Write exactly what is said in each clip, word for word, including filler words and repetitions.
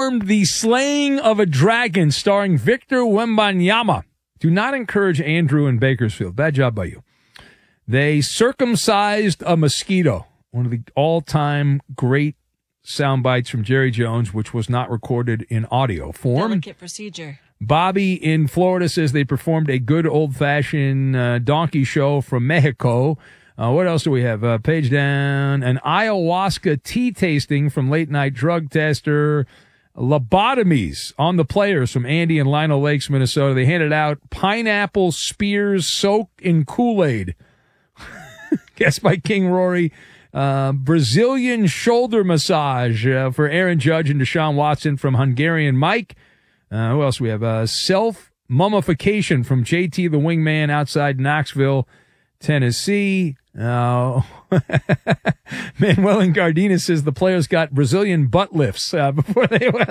performed the slaying of a dragon starring Victor Wembanyama. Do not encourage Andrew in Bakersfield. Bad job by you. They circumcised a mosquito. One of the all-time great sound bites from Jerry Jones, which was not recorded in audio form. Delicate procedure. Bobby in Florida says they performed a good old-fashioned uh, donkey show from Mexico. Uh, what else do we have? Uh, page down. An ayahuasca tea tasting from late-night drug tester. Lobotomies on the players from Andy and Lionel Lakes, Minnesota. They handed out pineapple spears soaked in Kool-Aid. Guessed by King Rory. Uh, Brazilian shoulder massage uh, for Aaron Judge and Deshaun Watson from Hungarian Mike. Uh, who else we have? Uh, self-mummification from J T the Wingman outside Knoxville, Tennessee. Uh, Manuel and Gardena says the players got Brazilian butt lifts uh, before they went.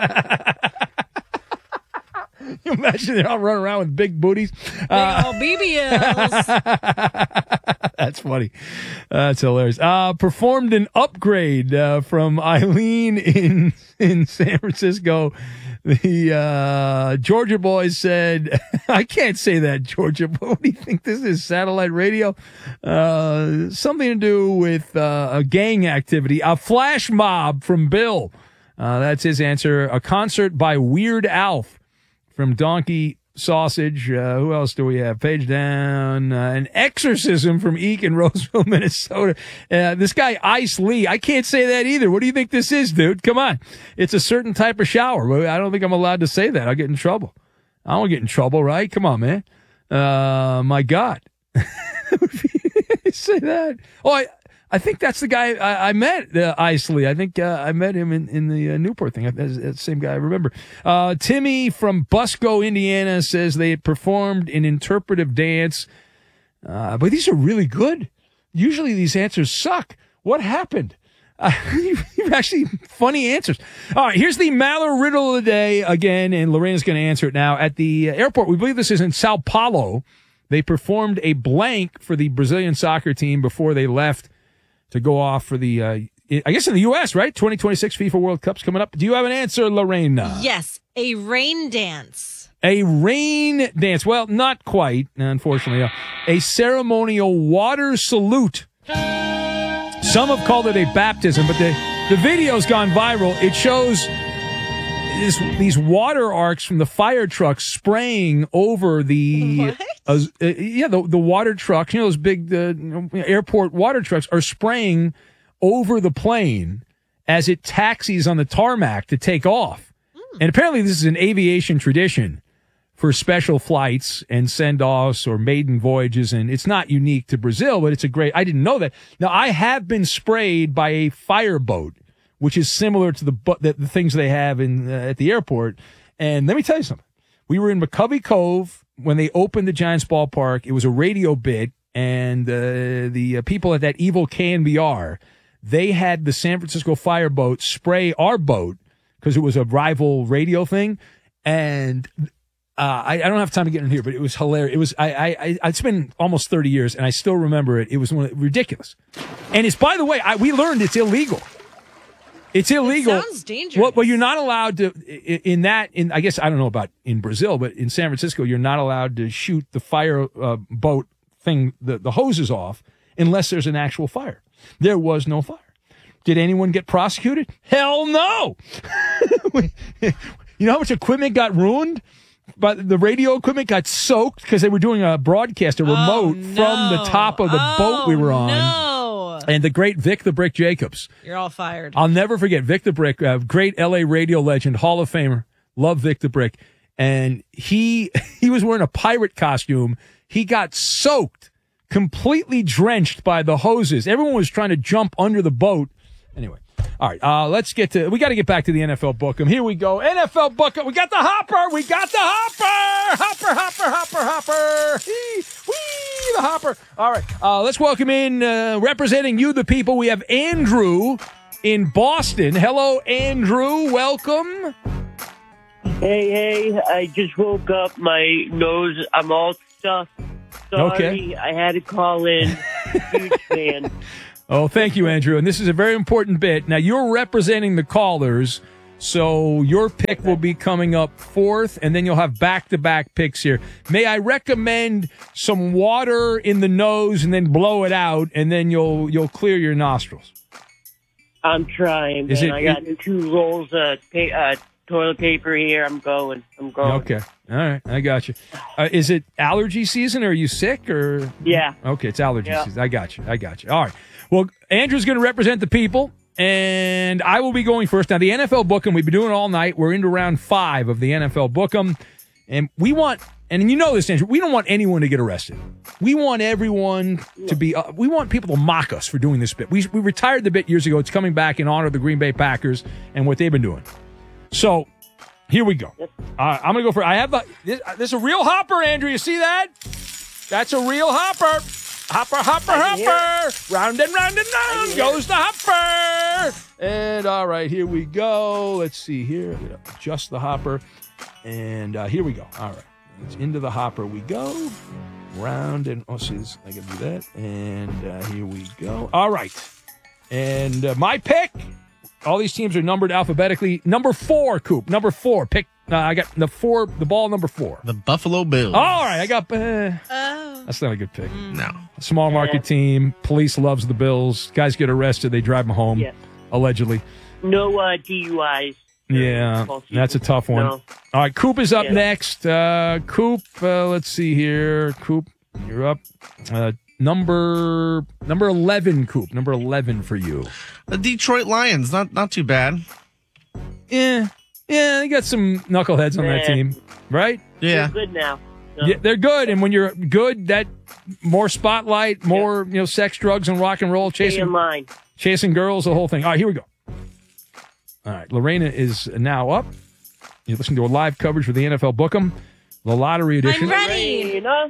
You imagine they're all running around with big booties. Big uh, old B B Ls. That's funny. Uh, that's hilarious. Uh, performed an upgrade uh, from Eileen in in San Francisco. The uh, Georgia boys said, I can't say that, Georgia, but what do you think this is, satellite radio? Uh, something to do with uh, a gang activity. A flash mob from Bill. Uh, that's his answer. A concert by Weird Alf from Donkey Sausage. Uh, who else do we have? Page down. Uh, an exorcism from Eek in Roseville, Minnesota. Uh, this guy, Ice Lee. I can't say that either. What do you think this is, dude? Come on. It's a certain type of shower. I don't think I'm allowed to say that. I'll get in trouble. I don't get in trouble, right? Come on, man. Uh, my God. Say that. Oh, I, I think that's the guy I, I met, uh, Ice Lee. I think uh, I met him in, in the uh, Newport thing. That's, that's the same guy I remember. Uh, Timmy from Busco, Indiana says they had performed an interpretive dance. Uh, but these are really good. Usually these answers suck. What happened? Uh, you've actually funny answers. All right, here's the Maller riddle of the day again, and Lorena's going to answer it now. At the airport, we believe this is in Sao Paulo. They performed a blank for the Brazilian soccer team before they left to go off for the, uh, I guess in the U S, right? twenty twenty-six FIFA World Cup's coming up. Do you have an answer, Lorena? Yes, a rain dance. A rain dance. Well, not quite, unfortunately. A ceremonial water salute. Some have called it a baptism, but the, the video's gone viral. It shows this, these water arcs from the fire trucks spraying over the uh, uh, yeah the the water trucks. You know, those big uh, airport water trucks are spraying over the plane as it taxis on the tarmac to take off. Mm. And apparently, this is an aviation tradition for special flights and send-offs or maiden voyages, and it's not unique to Brazil, but it's a great. I didn't know that. Now, I have been sprayed by a fireboat, which is similar to the the, the things they have in uh, at the airport. And let me tell you something. We were in McCovey Cove when they opened the Giants ballpark. It was a radio bit, and uh, the uh, people at that evil K N B R, they had the San Francisco fireboat spray our boat because it was a rival radio thing. And uh, I, I don't have time to get in here, but it was hilarious. It was I I, I it's been almost thirty years, and I still remember it. It was one of, ridiculous. And it's, by the way, I, we learned it's illegal. It's illegal. It sounds dangerous. Well, well, you're not allowed to, in that, in I guess, I don't know about in Brazil, but in San Francisco, you're not allowed to shoot the fire uh, boat thing, the, the hoses off, unless there's an actual fire. There was no fire. Did anyone get prosecuted? Hell no! You know how much equipment got ruined? But the radio equipment got soaked because they were doing a broadcast, a remote, oh, no. from the top of the oh, boat we were on. No. And the great Vic the Brick Jacobs. You're all fired. I'll never forget Vic the Brick, uh, great L A radio legend, Hall of Famer. Love Vic the Brick. And he he was wearing a pirate costume. He got soaked, completely drenched by the hoses. Everyone was trying to jump under the boat. Anyway. All right, uh, let's get to, we got to get back to the N F L Book'em. Here we go. N F L Book'em. We got the hopper. We got the hopper. Hopper, hopper, hopper, hopper. Whee, whee, the hopper. All right, uh, let's welcome in, uh, representing you, the people. We have Andrew in Boston. Hello, Andrew. Welcome. Hey, hey, I just woke up. My nose, I'm all stuffed. Sorry, okay. I had to call in. Huge fan. Oh, thank you, Andrew. And this is a very important bit. Now, you're representing the callers. So your pick will be coming up fourth, and then you'll have back-to-back picks here. May I recommend some water in the nose and then blow it out, and then you'll you'll clear your nostrils? I'm trying, Is man. it- I got it- two rolls of pa- uh, toilet paper here. I'm going. I'm going. Okay. All right. I got you. Uh, is it allergy season? Or are you sick? Or Yeah. Okay, it's allergy Yeah. season. I got you. I got you. All right. Well, Andrew's going to represent the people, and I will be going first. Now, the N F L Book'em, we've been doing it all night. We're into round five of the N F L Book'em, and we want, and you know this, Andrew, we don't want anyone to get arrested. We want everyone to be, uh, we want people to mock us for doing this bit. We, we retired the bit years ago. It's coming back in honor of the Green Bay Packers and what they've been doing. So, here we go. Uh, I'm going to go for, I have the, this, uh, this is a real hopper, Andrew. You see that? That's a real hopper. Hopper, hopper, hopper. Round and round and round goes the hopper. And all right, here we go. Let's see here. I'm gonna adjust the hopper. And uh, here we go. All right. It's into the hopper we go. Round and, oh, see this. I got to do that. And uh, here we go. All right. And uh, my pick. All these teams are numbered alphabetically. Number four, Coop. Number four. Pick. Uh, I got the four. The ball number four. The Buffalo Bills. All right. I got. Uh, Oh. that's not a good pick. No. Small market team. Police loves the Bills. Guys get arrested. They drive them home. Yeah. Allegedly. No uh, D U Is. Yeah. That's a tough one. No. All right. Coop is up Yeah. next. Uh, Coop. Uh, let's see here. Coop, you're up. Uh, number number eleven. Coop. Number eleven for you. The Detroit Lions. Not not too bad. Yeah. Yeah. They got some knuckleheads on that Yeah. team, right? Yeah. They're good now. No. Yeah, they're good, and when you're good, that more spotlight, more you know, sex, drugs, and rock and roll, Stay in chasing line. chasing girls, the whole thing. All right, here we go. All right, Lorena is now up. You're listening to a live coverage for the N F L Book'em, the lottery edition, I'm ready. You know?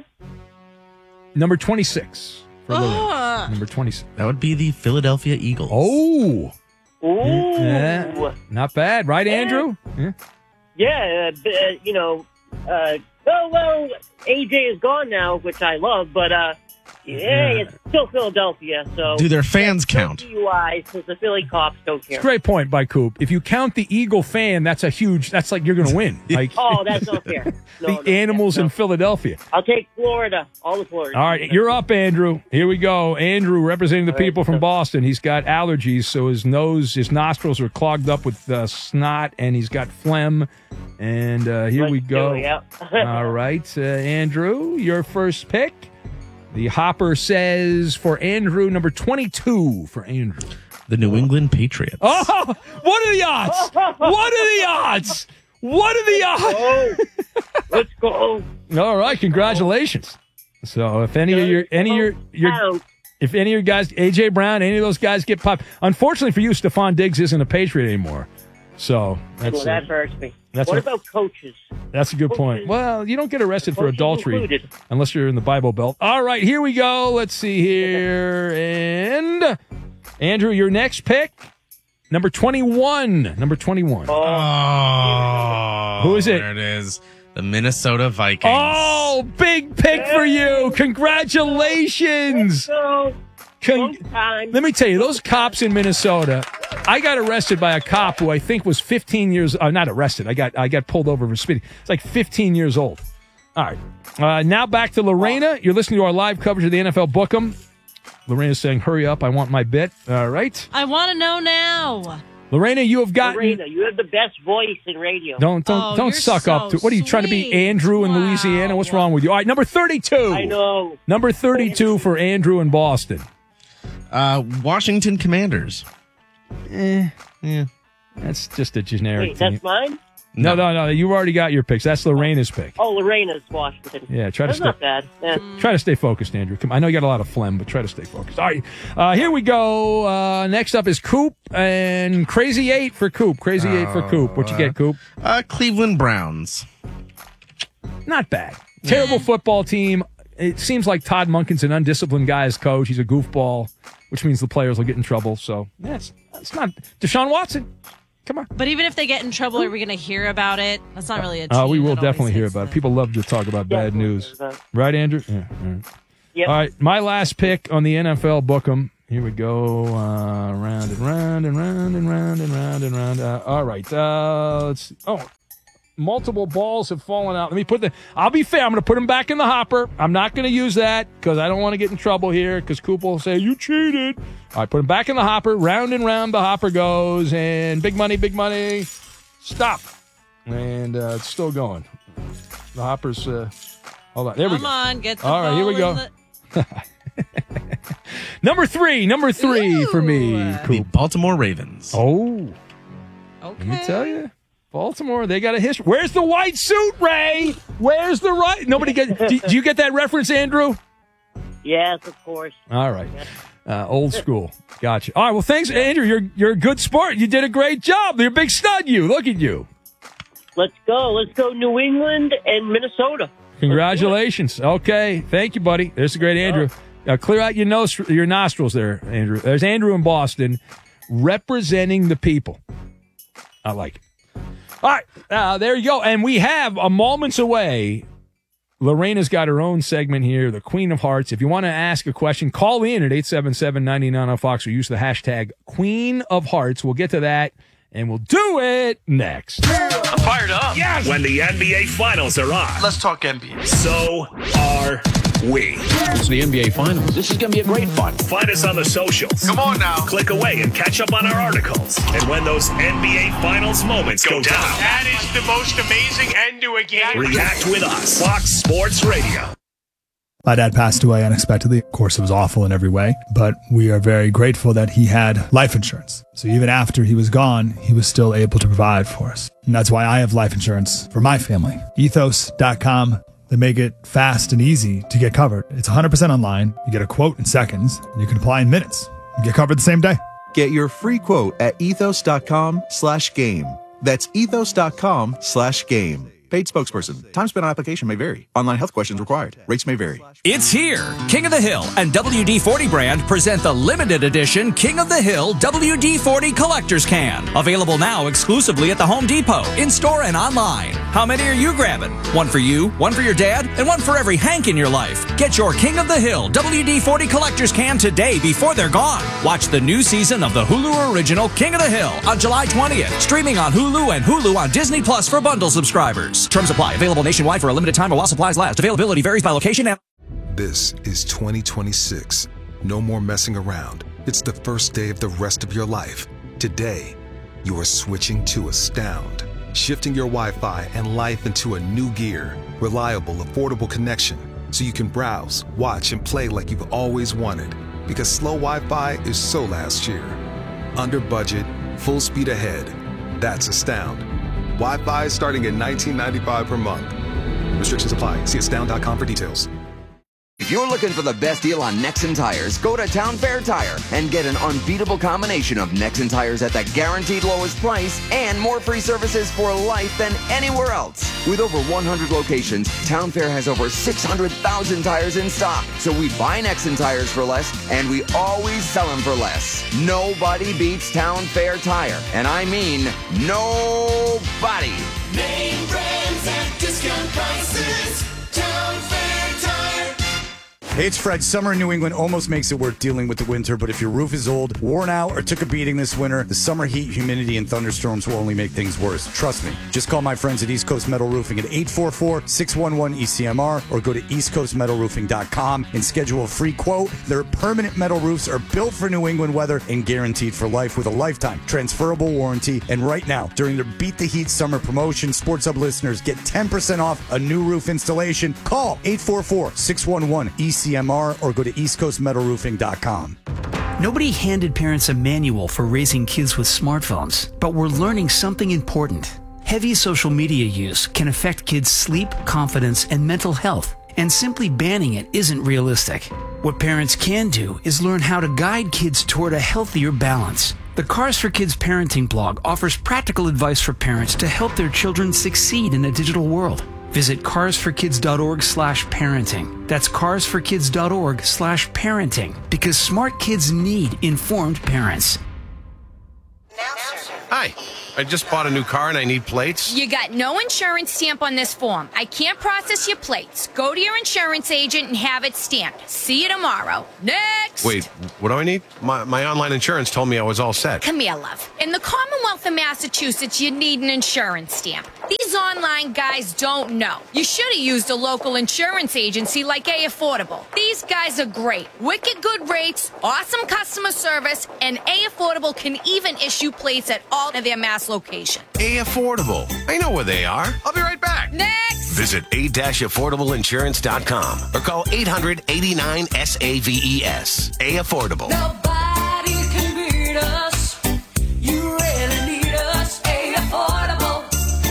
number twenty-six for Lorena. Oh. Number twenty-six. That would be the Philadelphia Eagles. Oh, Ooh. yeah, not bad, right, Andrew? Yeah. Yeah, uh, b- uh, you know, uh, well, well, A J is gone now, which I love, but, uh, yeah, it's still Philadelphia, so. Do their fans count? D U Is, because the Philly cops don't care. Great point by Coop. If you count the Eagle fan, that's a huge. That's like you're going to win. Like Oh, that's not fair. No, the no, animals no. in Philadelphia. I'll take Florida, all the Florida. All right, you're up, Andrew. Here we go. Andrew representing the people from Boston. He's got allergies, so his nose, his nostrils are clogged up with uh, snot, and he's got phlegm. And uh, here Let's we do go. it, yeah. All right, uh, Andrew, your first pick. The hopper says for Andrew, number twenty-two for Andrew. The New England Patriots. Oh, what are the odds? What are the odds? What are the odds? Oh, let's go. All right, congratulations. So if any of your any of your your Down. if any of your guys, A J Brown, any of those guys get popped, unfortunately for you, Stephon Diggs isn't a Patriot anymore. So that's Well, uh, that hurts me. that's what a- about coaches? that's a good point. Coaches. Well, you don't get arrested for Coaches adultery included. unless you're in the Bible Belt. All right, here we go. Let's see here, and Andrew, your next pick, number twenty-one. Number twenty-one. Oh, Who is it? There it is. The Minnesota Vikings. Oh, big pick for you! Congratulations! So, Con- long time. Let me tell you, those cops in Minnesota. I got arrested by a cop who I think was fifteen years. Uh, not arrested. I got I got pulled over for speeding. It's like fifteen years old. All right. Uh, now back to Lorena. You're listening to our live coverage of the N F L Book'em. Lorena's saying, "Hurry up! I want my bit." All right. I want to know now. Lorena, you have gotten. Lorena, you have the best voice in radio. Don't don't Oh, don't you're suck so up to. What are you trying to be, sweet. Andrew in Wow. Louisiana? What's wrong with you? All right, number thirty-two. I know. Number thirty-two for Andrew in Boston. Uh, Washington Commanders. Eh, Yeah. that's just a generic Wait, team. that's mine? No, no, no. You've already got your picks. That's Lorena's pick. Oh, Lorena's Washington. Yeah, try to That's stay. not bad. Yeah. Try to stay focused, Andrew. Come, I know you got a lot of phlegm, but try to stay focused. All right, uh, here we go. Uh, next up is Coop and Crazy Eight for Coop. Crazy Eight for Coop. What you get, Coop? Uh, Cleveland Browns. Not bad. Terrible football team. It seems like Todd Monken's an undisciplined guy as coach. He's a goofball, which means the players will get in trouble. So, yeah, it's, it's not Deshaun Watson. Come on. But even if they get in trouble, are we going to hear about it? That's not really a team. Uh, we will that always definitely hear hits about it. the- People love to talk about bad news. Right, Andrew? Yeah. All right. Yep. All right, my last pick on the N F L Book'em. Here we go. Uh, round and round and round and round and round and round. Uh, all right. Uh, let's see. Oh, multiple balls have fallen out. Let me put the. I'll be fair. I'm going to put them back in the hopper. I'm not going to use that because I don't want to get in trouble here because Coop will say, you cheated. All right, put them back in the hopper. Round and round the hopper goes. And big money, big money. Stop. And uh, it's still going. The hopper's. Uh, hold on. There Come we go. Come on. Get the All right, here we ball go. in the- Number three, number three Ooh. for me. The Coop. Baltimore Ravens. Oh, Okay. let me tell you, Baltimore, they got a history. Where's the white suit, Ray? Where's the right? Nobody get. do, do you get that reference, Andrew? Yes, of course. All right, uh, old school. Gotcha. All right. Well, thanks, Andrew. You're you're a good sport. You did a great job. You're a big stud. You look at you. Let's go. Let's go New England and Minnesota. Congratulations. Okay, thank you, buddy. There's a great Andrew. Uh, clear out your nose, your nostrils there, Andrew. There's Andrew in Boston representing the people. I like it. All right, uh, there you go. And we have a moments away. Lorena's got her own segment here, the Queen of Hearts. If you want to ask a question, call in at eight seven seven, nine nine zero Fox or use the hashtag Queen of Hearts. We'll get to that, and we'll do it next. I'm fired up. Yes! When the N B A Finals are on. Let's talk N B A. So are we. It's the N B A Finals. This is going to be a great fun. Find us on the socials. Come on now. Click away and catch up on our articles. And when those N B A Finals moments go, down, That is the most amazing end to a game. react with us. Fox Sports Radio. My dad passed away unexpectedly. Of course, it was awful in every way, but we are very grateful that he had life insurance. So even after he was gone, he was still able to provide for us. And that's why I have life insurance for my family. ethos dot com. They make it fast and easy to get covered. It's one hundred percent online. You get a quote in seconds, and you can apply in minutes. You get covered the same day. Get your free quote at ethos dot com slash game. That's ethos dot com slash game. Paid spokesperson. Time spent on application may vary. Online health questions required. Rates may vary. It's here. King of the Hill and W D forty brand present the limited edition King of the Hill W D forty Collector's Can. Available now exclusively at the Home Depot, in-store and online. How many are you grabbing? One for you, one for your dad, and one for every Hank in your life. Get your King of the Hill W D forty Collector's Can today before they're gone. Watch the new season of the Hulu original King of the Hill on July twentieth. Streaming on Hulu and Hulu on Disney Plus for bundle subscribers. Terms apply. Available nationwide for a limited time or while supplies last. Availability varies by location and... This is twenty twenty-six. No more messing around. It's the first day of the rest of your life. Today, you are switching to Astound. Shifting your Wi-Fi and life into a new gear. Reliable, affordable connection. So you can browse, watch, and play like you've always wanted. Because slow Wi-Fi is so last year. Under budget, full speed ahead. That's Astound. Wi-Fi is starting at nineteen ninety-five per month. Restrictions apply. See astound dot com for details. If you're looking for the best deal on Nexen tires, go to Town Fair Tire and get an unbeatable combination of Nexen tires at the guaranteed lowest price and more free services for life than anywhere else. With over one hundred locations, Town Fair has over six hundred thousand tires in stock. So we buy Nexen tires for less, and we always sell them for less. Nobody beats Town Fair Tire, and I mean nobody. Name brands at discount prices. Town Fair Tire. Hey, it's Fred. Summer in New England almost makes it worth dealing with the winter, but if your roof is old, worn out, or took a beating this winter, the summer heat, humidity, and thunderstorms will only make things worse. Trust me. Just call my friends at East Coast Metal Roofing at eight four four, six one one, E C M R or go to east coast metal roofing dot com and schedule a free quote. Their permanent metal roofs are built for New England weather and guaranteed for life with a lifetime transferable warranty. And right now, during their Beat the Heat summer promotion, Sports Hub listeners get ten percent off a new roof installation. Call eight four four, six one one, E C M R or go to east coast metal roofing dot com. Nobody handed parents a manual for raising kids with smartphones, but we're learning something important. Heavy social media use can affect kids' sleep, confidence, and mental health, and simply banning it isn't realistic. What parents can do is learn how to guide kids toward a healthier balance. The Cars for Kids parenting blog offers practical advice for parents to help their children succeed in a digital world. Visit cars for kids dot org slash parenting. That's cars for kids dot org slash parenting, because smart kids need informed parents. Hi, I just bought a new car and I need plates. You got no insurance stamp on this form. I can't process your plates. Go to your insurance agent and have it stamped. See you tomorrow. Next! Wait, what do I need? My, my online insurance told me I was all set. Come here, love. In the Commonwealth of Massachusetts, you need an insurance stamp. These online guys don't know. You should have used a local insurance agency like A Affordable. These guys are great. Wicked good rates, awesome customer service, and A Affordable can even issue plates at all of their Mass locations. A Affordable. I know where they are. I'll be right back. Next! Visit a dash affordable insurance dot com or call eight hundred eighty-nine S A V E S. A Affordable. Nobody can beat us. You really need us. A Affordable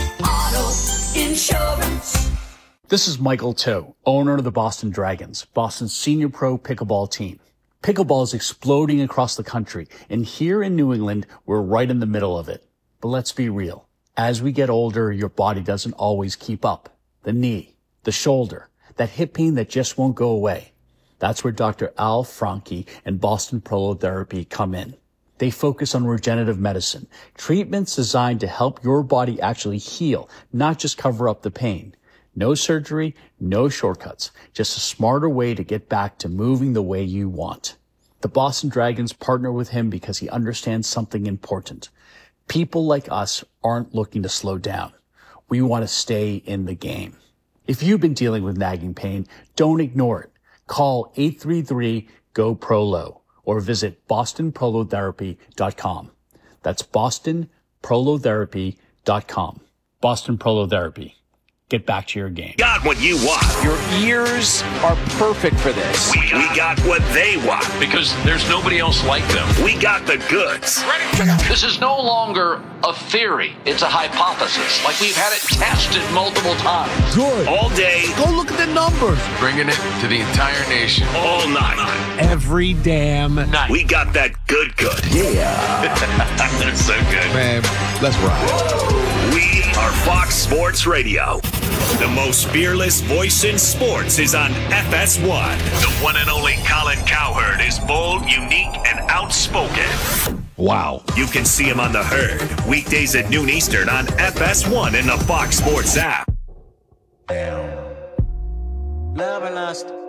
Auto Insurance. This is Michael Toe, owner of the Boston Dragons, Boston's senior pro pickleball team. Pickleball is exploding across the country, and here in New England, we're right in the middle of it. But let's be real. As we get older, your body doesn't always keep up. The knee, the shoulder, that hip pain that just won't go away. That's where Doctor Al Franke and Boston Prolotherapy come in. They focus on regenerative medicine, treatments designed to help your body actually heal, not just cover up the pain. No surgery, no shortcuts, just a smarter way to get back to moving the way you want. The Boston Dragons partner with him because he understands something important. People like us aren't looking to slow down. We want to stay in the game. If you've been dealing with nagging pain, don't ignore it. Call eight three three, G O, P R O L O or visit boston prolotherapy dot com. That's boston prolotherapy dot com. Boston Prolotherapy. Get back to your game. Got what you want. Your ears are perfect for this. We, we got what they want. Because there's nobody else like them. We got the goods. This is no longer a theory. It's a hypothesis. Like we've had it tested multiple times. Good. All day. Go look at the numbers. Bringing it to the entire nation. All night. Every damn night. We got that good good. Yeah. That's so good. Man, let's ride. We are Fox Sports Radio. The most fearless voice in sports is on F S one. The one and only Colin Cowherd is bold, unique, and outspoken. Wow. You can see him on The Herd, weekdays at noon Eastern on F S one and the Fox Sports app. Love and lust.